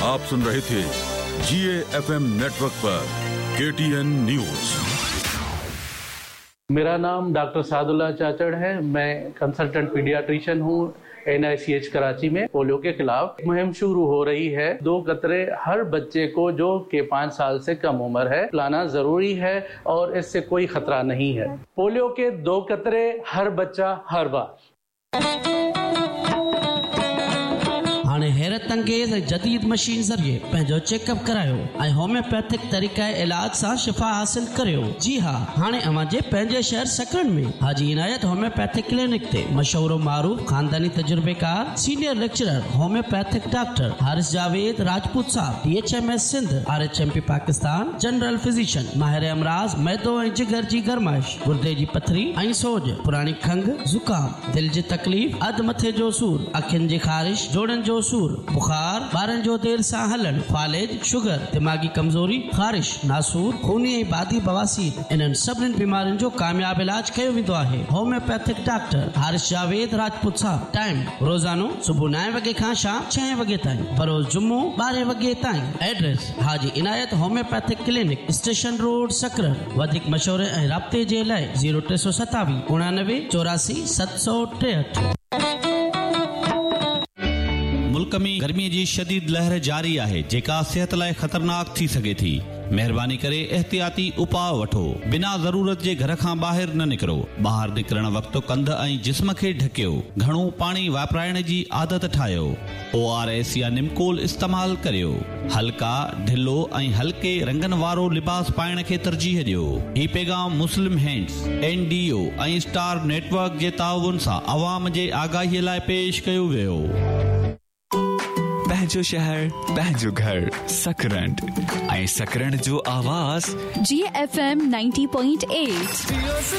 आप सुन रहे थे GAFM network पर KTN न्यूज। मेरा नाम डॉक्टर सादुल्ला चाचड़ है। मैं कंसल्टेंट पीडियाट्रिशियन हूँ। NICH कराची में पोलियो के खिलाफ मुहिम शुरू हो रही है। 2 कतरे हर बच्चे को जो कि 5 साल से कम उम्र है लाना जरूरी है और इससे कोई खतरा नहीं है। पोलियो के 2 कतरे हर बच्चा हर बार। हाणे हैरत अंगेज़ जदीद मशीन ज़रिए पंहिंजो चेकअप करायो ऐं होम्योपैथिक तरीक़े इलाज सां शिफ़ा हासिल करियो। जी हाँ, हाणे अवां जे पंहिंजे शहर सकरन में हाजी इनायत होम्योपैथिक क्लिनिक ते मशहूर मारूफ खानदानी तजुर्बेकार senior lecturer homeopathic doctor Haris Javed Rajput साहब DHMS Sindh RHMP Pakistan general physician माहिर अमराज मैदो ऐं जिगर जी गरमाइश गुर्दे जी पथरी ऐं सोज पुरानी खंघ ज़ुकाम दिल जी तकलीफ़ अध मथे जो सूर अखियुनि जी ख़ारिश जोड़नि जो सूर बुखार ॿारनि जो देर सां हलण फालेज शुगर दिमागी कमजोरी ख़ारिश नासूर खूनी ऐं बादी बवासीर इन्हनि सभिनी बीमारियुनि जो कामयाब इलाज कयो वेंदो आहे। होम्योपैथिक डॉक्टर हारिस जावेद राजपूत साहब। टाइम रोज़ानो सुबुह 9 वगे खां शाम 6 वगे ताईं, बरोज़ जुम्मो 12 वगे ताईं। एड्रेस हाजी इनायत होम्योपैथिक क्लिनिक स्टेशन रोड सकरन। वधीक मशवरे ऐं राब्ते जे लाइ 0327 89 84 763। मुल्क में गर्मी जी शदीद लहर जारी है जेका सेहत लाइ खतरनाक थी सके थी। मेहरबानी करे एहतियाती उपाउ वठो। बिना ज़रूरत जे घर खां ॿाहिरि न निकिरो। ॿाहिरि निकिरण वक़्तु कंध ऐं जिस्म खे ढकियो। घणो पाणी वापराइण जी आदत ठाहियो। ORS या निमकोल इस्तेमाल करियो। हल्का ढिलो ऐं हल्के रंगनि वारो लिबास पाइण खे तरजीह ॾियो। ही पैगाम मुस्लिम हैंड्स NDO ऐं स्टार नेटवर्क जे ताउन सां अवाम जे आगाहीअ लाइ पेश कयो वियो। पंहिंजो शहर पंहिंजो घर सकरंड ऐं सकरंड जो आवाज़ GFM 90.8।